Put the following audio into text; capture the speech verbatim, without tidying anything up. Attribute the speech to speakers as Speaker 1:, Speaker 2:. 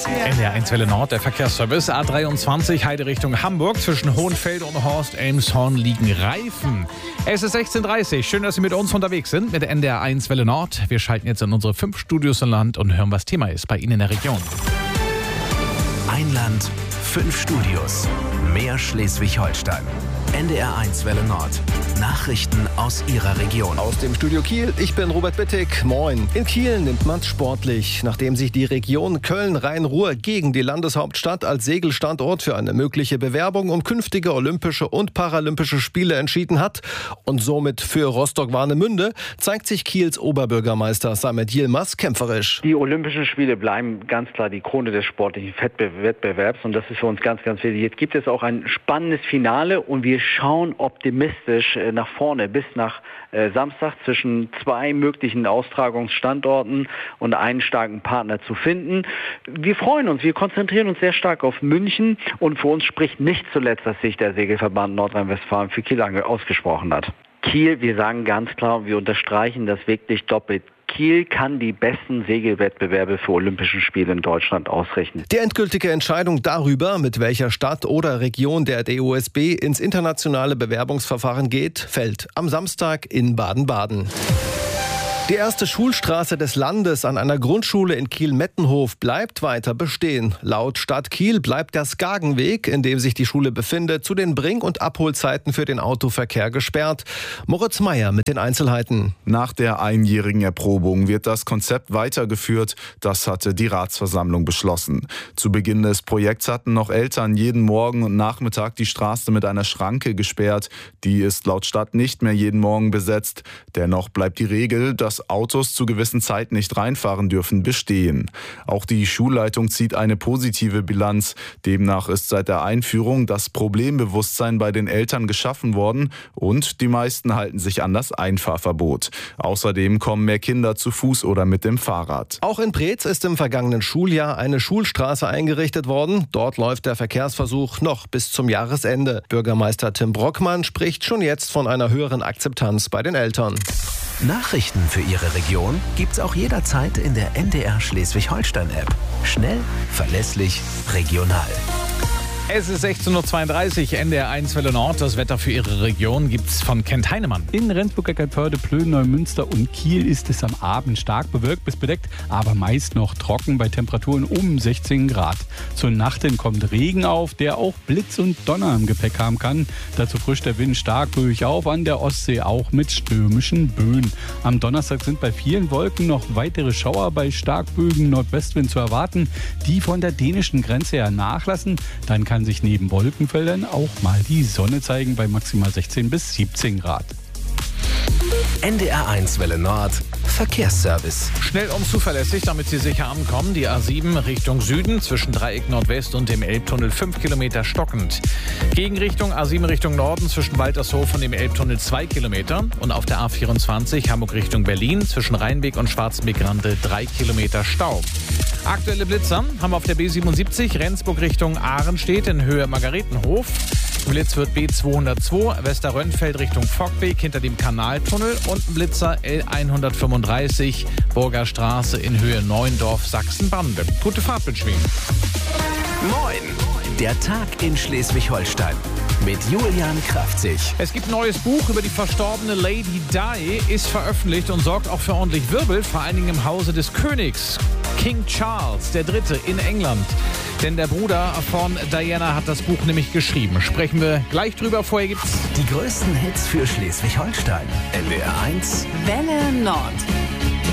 Speaker 1: N D R eins Welle Nord, der Verkehrsservice. A dreiundzwanzig, Heide Richtung Hamburg. Zwischen Hohenfelde und Horst-Elmshorn liegen Reifen. Es ist sechzehn Uhr dreißig. Schön, dass Sie mit uns unterwegs sind mit der N D R eins Welle Nord. Wir schalten jetzt in unsere fünf Studios im Land und hören, was Thema ist bei Ihnen in der Region.
Speaker 2: Ein Land, fünf Studios. Mehr Schleswig-Holstein. N D R eins Welle Nord. Nachrichten aus Ihrer Region.
Speaker 3: Aus dem Studio Kiel, ich bin Robert Bittig. Moin. In Kiel nimmt man's sportlich. Nachdem sich die Region Köln-Rhein-Ruhr gegen die Landeshauptstadt als Segelstandort für eine mögliche Bewerbung um künftige Olympische und Paralympische Spiele entschieden hat und somit für Rostock-Warnemünde, zeigt sich Kiels Oberbürgermeister Samet Yilmaz kämpferisch.
Speaker 4: Die Olympischen Spiele bleiben ganz klar die Krone des sportlichen Wettbewerbs und das ist für uns ganz, ganz wichtig. Jetzt gibt es auch ein spannendes Finale und wir schauen optimistisch nach vorne bis nach äh, Samstag zwischen zwei möglichen Austragungsstandorten und einen starken Partner zu finden. Wir freuen uns, wir konzentrieren uns sehr stark auf München und für uns spricht nicht zuletzt, dass sich der Segelverband Nordrhein-Westfalen für Kiel ausgesprochen hat. Kiel, wir sagen ganz klar, wir unterstreichen das wirklich doppelt. Kiel kann die besten Segelwettbewerbe für Olympische Spiele in Deutschland ausrichten.
Speaker 3: Die endgültige Entscheidung darüber, mit welcher Stadt oder Region der D O S B ins internationale Bewerbungsverfahren geht, fällt am Samstag in Baden-Baden. Die erste Schulstraße des Landes an einer Grundschule in Kiel-Mettenhof bleibt weiter bestehen. Laut Stadt Kiel bleibt der Skagenweg, in dem sich die Schule befindet, zu den Bring- und Abholzeiten für den Autoverkehr gesperrt. Moritz Meyer mit den Einzelheiten.
Speaker 5: Nach der einjährigen Erprobung wird das Konzept weitergeführt. Das hatte die Ratsversammlung beschlossen. Zu Beginn des Projekts hatten noch Eltern jeden Morgen und Nachmittag die Straße mit einer Schranke gesperrt. Die ist laut Stadt nicht mehr jeden Morgen besetzt. Dennoch bleibt die Regel, dass Autos zu gewissen Zeiten nicht reinfahren dürfen, bestehen. Auch die Schulleitung zieht eine positive Bilanz. Demnach ist seit der Einführung das Problembewusstsein bei den Eltern geschaffen worden und die meisten halten sich an das Einfahrverbot. Außerdem kommen mehr Kinder zu Fuß oder mit dem Fahrrad.
Speaker 3: Auch in Preetz ist im vergangenen Schuljahr eine Schulstraße eingerichtet worden. Dort läuft der Verkehrsversuch noch bis zum Jahresende. Bürgermeister Tim Brockmann spricht schon jetzt von einer höheren Akzeptanz bei den Eltern.
Speaker 2: Nachrichten für Ihre Region gibt's auch jederzeit in der N D R Schleswig-Holstein-App. Schnell, verlässlich, regional.
Speaker 1: Es ist sechzehn Uhr zweiunddreißig, N D R eins Welle Nord. Das Wetter für Ihre Region gibt's von Kent Heinemann.
Speaker 6: In Rendsburg, Eckernförde, Plön, Neumünster und Kiel ist es am Abend stark bewölkt bis bedeckt, aber meist noch trocken bei Temperaturen um sechzehn Grad. Zur Nacht hin kommt Regen auf, der auch Blitz und Donner im Gepäck haben kann. Dazu frischt der Wind stark böig auf, an der Ostsee auch mit stürmischen Böen. Am Donnerstag sind bei vielen Wolken noch weitere Schauer bei starkböigen Nordwestwind zu erwarten, die von der dänischen Grenze her nachlassen. Dann kann kann sich neben Wolkenfeldern auch mal die Sonne zeigen bei maximal sechzehn bis siebzehn Grad.
Speaker 2: N D R eins Welle Nord, Verkehrsservice.
Speaker 1: Schnell und zuverlässig, damit Sie sicher ankommen. Die A sieben Richtung Süden zwischen Dreieck Nordwest und dem Elbtunnel fünf Kilometer stockend. Gegenrichtung A sieben Richtung Norden zwischen Waltershof und dem Elbtunnel zwei Kilometer. Und auf der A vierundzwanzig Hamburg Richtung Berlin zwischen Rheinweg und Schwarzenbeck-Rande drei Kilometer Stau. Aktuelle Blitzer haben wir auf der B siebenundsiebzig Rendsburg Richtung Ahrenstedt in Höhe Margaretenhof. Blitz wird B zweihundertzwei Westerrönfeld Richtung Fockbeek hinter dem Kanaltunnel und Blitzer L hundertfünfunddreißig Burger Straße in Höhe Neuendorf Sachsen-Bande. Gute Fahrt wünschen wir Ihnen.
Speaker 2: Moin! Der Tag in Schleswig-Holstein mit Julian Kraftzig.
Speaker 1: Es gibt ein neues Buch über die verstorbene Lady Di, ist veröffentlicht und sorgt auch für ordentlich Wirbel, vor allen Dingen im Hause des Königs. King Charles der Dritte in England. Denn der Bruder von Diana hat das Buch nämlich geschrieben. Sprechen wir gleich drüber. Vorher gibt's
Speaker 2: die größten Hits für Schleswig-Holstein. N D R eins
Speaker 7: Welle Nord.